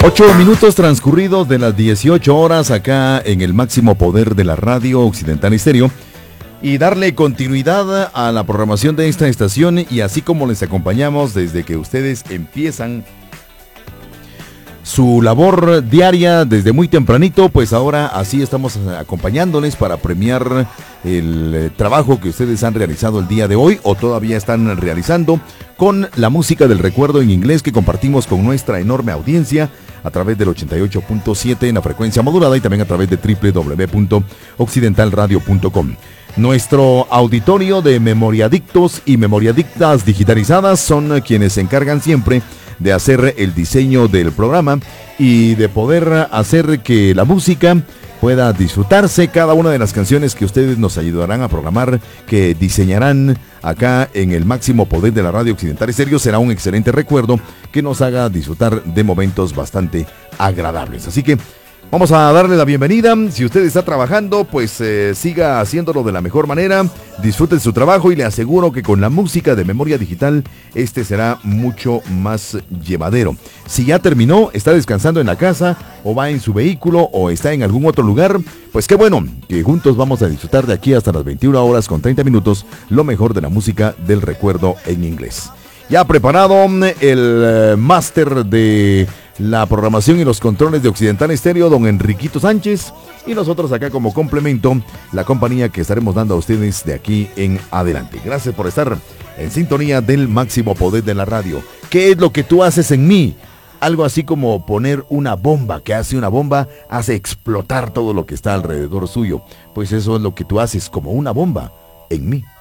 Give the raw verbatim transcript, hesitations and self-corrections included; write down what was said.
Ocho minutos transcurridos de las dieciocho horas acá en el máximo poder de la radio Occidental Estéreo, y darle continuidad a la programación de esta estación, y así como les acompañamos desde que ustedes empiezan su labor diaria desde muy tempranito, pues ahora así estamos acompañándoles para premiar el trabajo que ustedes han realizado el día de hoy o todavía están realizando con la música del recuerdo en inglés que compartimos con nuestra enorme audiencia a través del ochenta y ocho punto siete en la frecuencia modulada y también a través de doble u doble u doble u punto occidental radio punto com. Nuestro auditorio de memoriadictos y memoriadictas digitalizadas son quienes se encargan siempre de hacer el diseño del programa y de poder hacer que la música pueda disfrutarse. Cada una de las canciones que ustedes nos ayudarán a programar, que diseñarán acá en el máximo poder de la radio Occidental Estéreo, será un excelente recuerdo que nos haga disfrutar de momentos bastante agradables. Así que vamos a darle la bienvenida. Si usted está trabajando, pues eh, siga haciéndolo de la mejor manera. Disfrute su trabajo y le aseguro que con la música de Memoria Digital, este será mucho más llevadero. Si ya terminó, está descansando en la casa, o va en su vehículo, o está en algún otro lugar, pues qué bueno, que juntos vamos a disfrutar de aquí hasta las veintiuna horas con treinta minutos, lo mejor de la música del recuerdo en inglés. Ya preparado el eh, máster de la programación y los controles de Occidental Estéreo, don Enriquito Sánchez, y nosotros acá como complemento, la compañía que estaremos dando a ustedes de aquí en adelante. Gracias por estar en sintonía del máximo poder de la radio. ¿Qué es lo que tú haces en mí? Algo así como poner una bomba, que hace una bomba, hace explotar todo lo que está alrededor suyo. Pues eso es lo que tú haces como una bomba en mí.